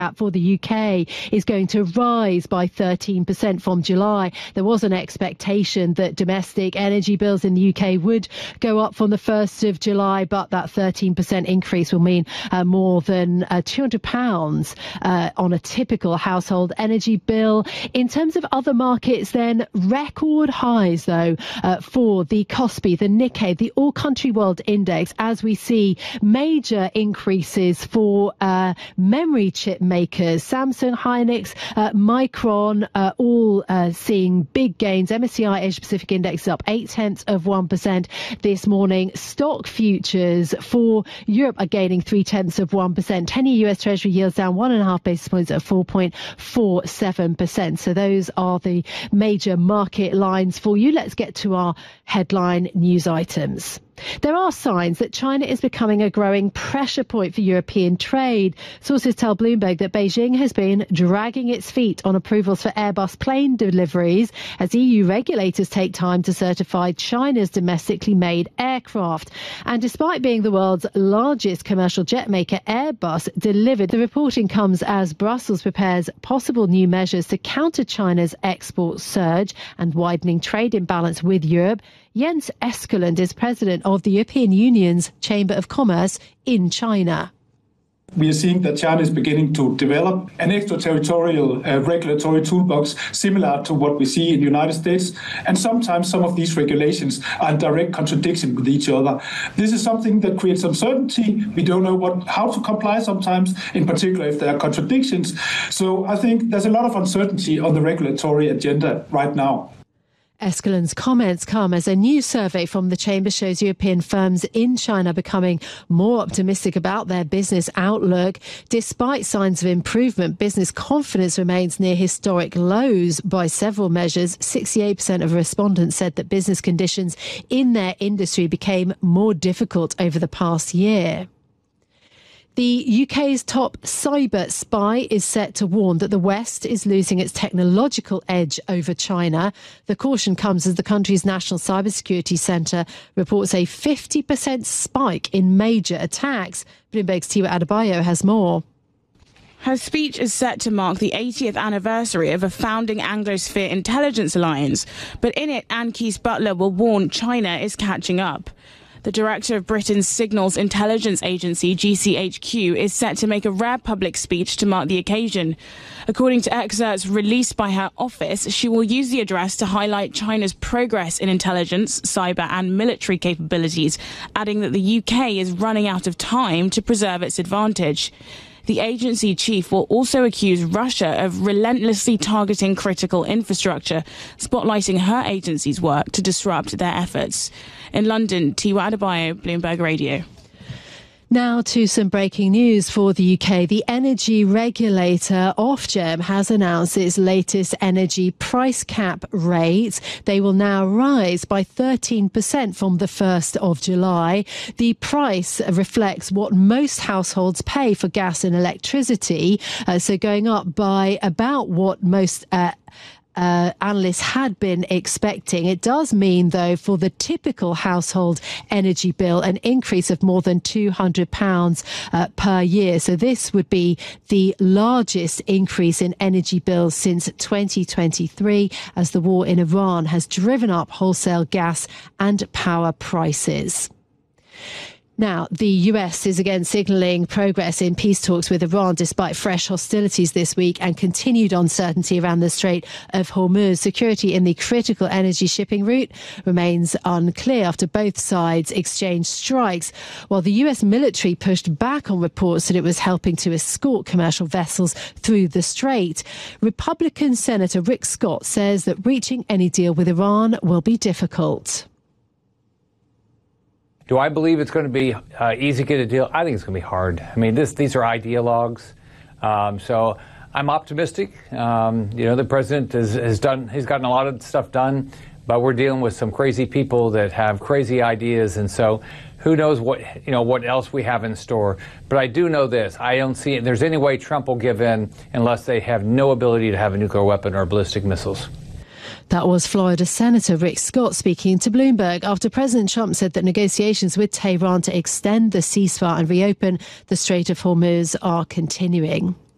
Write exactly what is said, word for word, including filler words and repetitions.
for the U K is going to rise by thirteen percent from July. There was an expectation that domestic energy bills in the U K would go up from the first of July, but that thirteen percent increase will mean uh, more than uh, two hundred pounds uh, on a typical household energy bill. In terms of other markets, then, record highs, though, uh, for the Kospi, the Nikkei, the All Country World Index, as we see major increases for uh, memory chip makers, Samsung, Hynix, uh, Micron, uh, all uh, seeing big gains. M S C I Asia Pacific Index is up eight tenths of one percent this morning. Stock futures for Europe are gaining three tenths of one percent. ten-year U S Treasury yields down one and a half basis points at four point four seven percent. So those are the major market lines for you. Let's get to our headline news items. There are signs that China is becoming a growing pressure point for European trade. Sources tell Bloomberg that Beijing has been dragging its feet on approvals for Airbus plane deliveries as E U regulators take time to certify China's domestically made aircraft. And despite being the world's largest commercial jet maker, Airbus delivered. The reporting comes as Brussels prepares possible new measures to counter China's export surge and widening trade imbalance with Europe. Jens Eskelund is president of the European Union's Chamber of Commerce in China. We are seeing that China is beginning to develop an extraterritorial uh, regulatory toolbox similar to what we see in the United States. And sometimes some of these regulations are in direct contradiction with each other. This is something that creates uncertainty. We don't know what how to comply sometimes, in particular if there are contradictions. So I think there's a lot of uncertainty on the regulatory agenda right now. Eskelund's comments come as a new survey from the Chamber shows European firms in China becoming more optimistic about their business outlook. Despite signs of improvement, business confidence remains near historic lows by several measures. sixty-eight percent of respondents said that business conditions in their industry became more difficult over the past year. The U K's top cyber spy is set to warn that the West is losing its technological edge over China. The caution comes as the country's National Cybersecurity Centre reports a fifty percent spike in major attacks. Bloomberg's Tiwa Adebayo has more. Her speech is set to mark the eightieth anniversary of a founding Anglosphere intelligence alliance, but in it, Anne Keyes-Butler will warn China is catching up. The director of Britain's Signals Intelligence Agency, G C H Q, is set to make a rare public speech to mark the occasion. According to excerpts released by her office, she will use the address to highlight China's progress in intelligence, cyber and military capabilities, adding that the U K is running out of time to preserve its advantage. The agency chief will also accuse Russia of relentlessly targeting critical infrastructure, spotlighting her agency's work to disrupt their efforts. In London, Tiwa Adebayo, Bloomberg Radio. Now to some breaking news for the U K. The energy regulator, Ofgem, has announced its latest energy price cap rates. They will now rise by thirteen percent from the first of July. The price reflects what most households pay for gas and electricity, uh, so going up by about what most uh, Uh, analysts had been expecting. It does mean, though, for the typical household energy bill, an increase of more than two hundred pounds uh, per year. So this would be the largest increase in energy bills since twenty twenty-three, as the war in Iran has driven up wholesale gas and power prices. Now, the U S is again signalling progress in peace talks with Iran despite fresh hostilities this week and continued uncertainty around the Strait of Hormuz. Security in the critical energy shipping route remains unclear after both sides exchanged strikes, while the U S military pushed back on reports that it was helping to escort commercial vessels through the strait. Republican Senator Rick Scott says that reaching any deal with Iran will be difficult. Do I believe it's going to be uh, easy to get a deal? I think it's going to be hard. I mean, this, these are ideologues. Um, so I'm optimistic. Um, you know, the president has, has done, he's gotten a lot of stuff done, but we're dealing with some crazy people that have crazy ideas. And so who knows what, you know, what else we have in store. But I do know this. I don't see there's any way Trump will give in unless they have no ability to have a nuclear weapon or ballistic missiles. That was Florida Senator Rick Scott speaking to Bloomberg after President Trump said that negotiations with Tehran to extend the ceasefire and reopen the Strait of Hormuz are continuing.